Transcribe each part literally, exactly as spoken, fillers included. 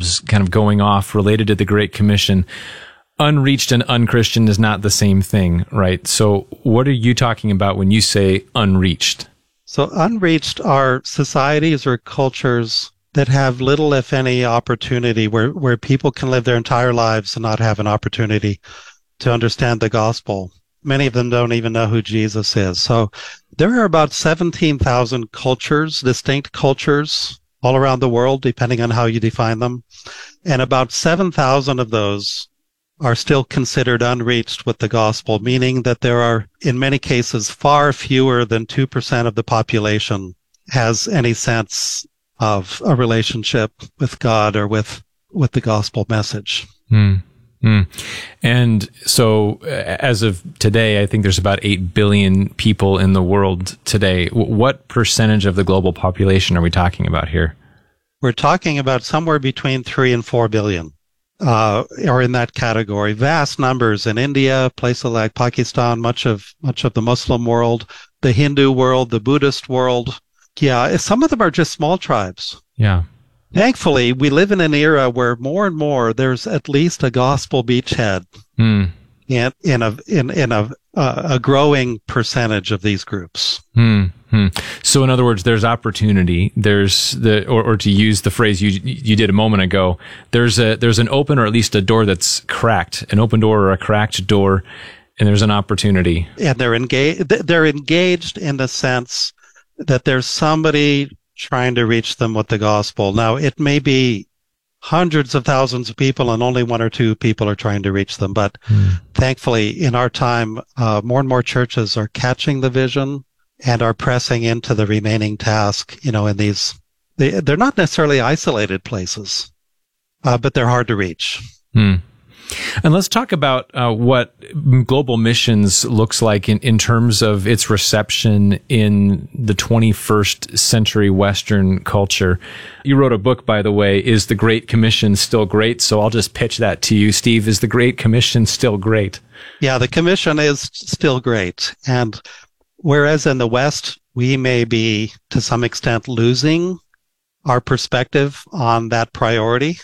bulbs kind of going off related to the Great Commission. Unreached and unchristian is not the same thing, right? So what are you talking about when you say unreached? So unreached are societies or cultures that have little, if any, opportunity where, where people can live their entire lives and not have an opportunity to understand the gospel. Many of them don't even know who Jesus is. So there are about seventeen thousand cultures, distinct cultures all around the world, depending on how you define them. And about seven thousand of those are still considered unreached with the gospel, meaning that there are, in many cases, far fewer than two percent of the population has any sense of a relationship with God or with, with the gospel message. Hmm. Mm. And so as of today, I think there's about eight billion people in the world today. What percentage of the global population are we talking about here? We're talking about somewhere between three and four billion, uh, are in that category. Vast numbers in India, places like Pakistan, much of, much of the Muslim world, the Hindu world, the Buddhist world. Yeah, some of them are just small tribes. Yeah. Thankfully, we live in an era where more and more there's at least a gospel beachhead mm. in, in a in in a uh, a growing percentage of these groups. Mm-hmm. So, in other words, there's opportunity. There's the or, or to use the phrase you you did a moment ago. There's a there's an open or at least a door that's cracked, an open door or a cracked door, and there's an opportunity. And they're engaged. They're engaged in the sense that there's somebody trying to reach them with the gospel. Now, it may be hundreds of thousands of people and only one or two people are trying to reach them. But mm. thankfully, in our time, uh, more and more churches are catching the vision and are pressing into the remaining task, you know, in these, they, they're not necessarily isolated places, uh, but they're hard to reach. Mm. And let's talk about uh, what global missions looks like in, in terms of its reception in the twenty-first century Western culture. You wrote a book, by the way, Is the Great Commission Still Great? So I'll just pitch that to you. Steve, is the Great Commission still great? Yeah, the commission is still great. And whereas in the West, we may be, to some extent, losing our perspective on that priority,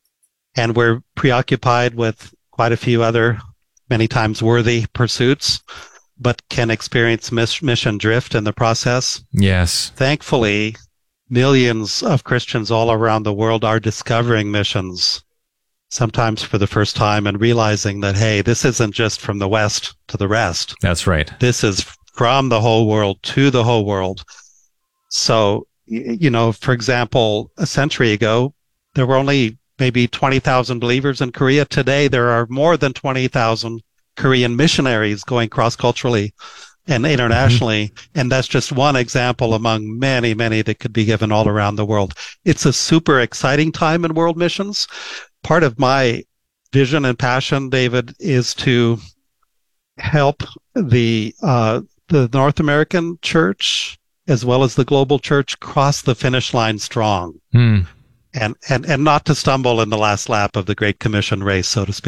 and we're preoccupied with quite a few other, many times worthy pursuits, but can experience mis- mission drift in the process. Yes. Thankfully, millions of Christians all around the world are discovering missions, sometimes for the first time, and realizing that, hey, this isn't just from the West to the rest. That's right. This is from the whole world to the whole world. So, you know, for example, a century ago, there were only maybe twenty thousand believers in Korea. Today, there are more than twenty thousand Korean missionaries going cross-culturally and internationally. Mm-hmm. And that's just one example among many, many that could be given all around the world. It's a super exciting time in world missions. Part of my vision and passion, David, is to help the, uh, the North American church as well as the global church cross the finish line strong. Mm. And, and, and not to stumble in the last lap of the Great Commission race, so to speak.